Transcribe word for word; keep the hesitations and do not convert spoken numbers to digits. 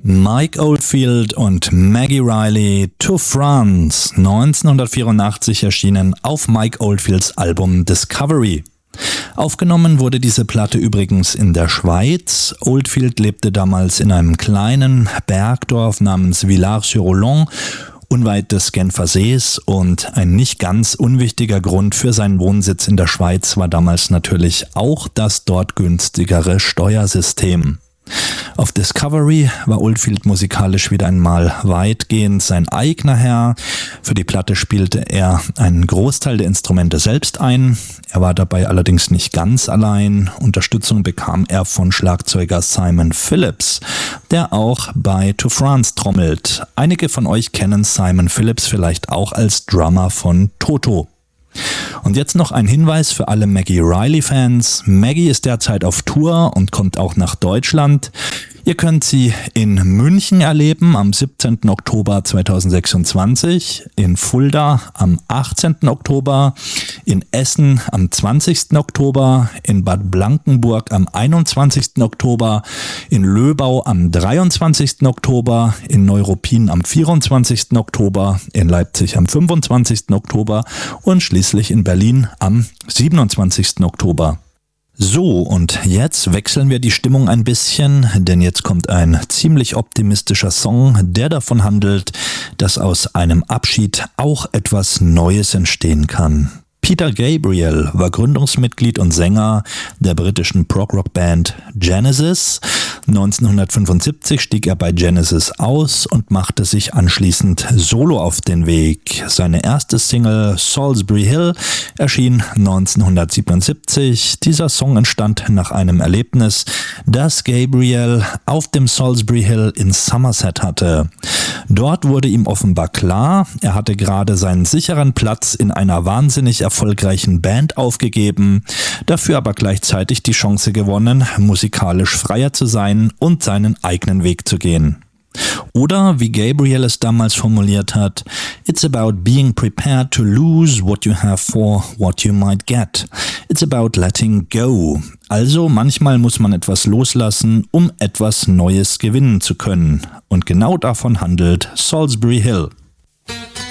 Mike Oldfield und Maggie Reilly to France, neunzehnhundertvierundachtzig erschienen auf Mike Oldfields Album Discovery. Aufgenommen wurde diese Platte übrigens in der Schweiz. Oldfield lebte damals in einem kleinen Bergdorf namens Villars-sur-Olon, unweit des Genfer Sees, und ein nicht ganz unwichtiger Grund für seinen Wohnsitz in der Schweiz war damals natürlich auch das dort günstigere Steuersystem. Auf Discovery war Oldfield musikalisch wieder einmal weitgehend sein eigener Herr. Für die Platte spielte er einen Großteil der Instrumente selbst ein. Er war dabei allerdings nicht ganz allein. Unterstützung bekam er von Schlagzeuger Simon Phillips, der auch bei To France trommelt. Einige von euch kennen Simon Phillips vielleicht auch als Drummer von Toto. Und jetzt noch ein Hinweis für alle Maggie Reilly-Fans. Maggie ist derzeit auf Tour und kommt auch nach Deutschland. Ihr könnt sie in München erleben am siebzehnten Oktober zweitausendsechsundzwanzig, in Fulda am achtzehnten Oktober, in Essen am zwanzigsten Oktober, in Bad Blankenburg am einundzwanzigsten Oktober, in Löbau am dreiundzwanzigsten Oktober, in Neuruppin am vierundzwanzigsten Oktober, in Leipzig am fünfundzwanzigsten Oktober und schließlich in Berlin am siebenundzwanzigsten Oktober. So, und jetzt wechseln wir die Stimmung ein bisschen, denn jetzt kommt ein ziemlich optimistischer Song, der davon handelt, dass aus einem Abschied auch etwas Neues entstehen kann. Peter Gabriel war Gründungsmitglied und Sänger der britischen Prog-Rock-Band Genesis. neunzehnhundertfünfundsiebzig stieg er bei Genesis aus und machte sich anschließend solo auf den Weg. Seine erste Single Salisbury Hill erschien neunzehnhundertsiebenundsiebzig. Dieser Song entstand nach einem Erlebnis, das Gabriel auf dem Salisbury Hill in Somerset hatte. Dort wurde ihm offenbar klar, er hatte gerade seinen sicheren Platz in einer wahnsinnig erfolgreichen Band aufgegeben, dafür aber gleichzeitig die Chance gewonnen, musikalisch freier zu sein und seinen eigenen Weg zu gehen. Oder, wie Gabriel es damals formuliert hat, "It's about being prepared to lose what you have for what you might get. It's about letting go." Also manchmal muss man etwas loslassen, um etwas Neues gewinnen zu können. Und genau davon handelt Salisbury Hill.